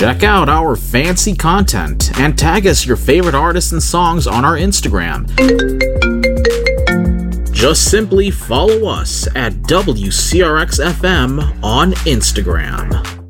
Check out our fancy content and tag us your favorite artists and songs on our Instagram. Just simply follow us at WCRXFM on Instagram.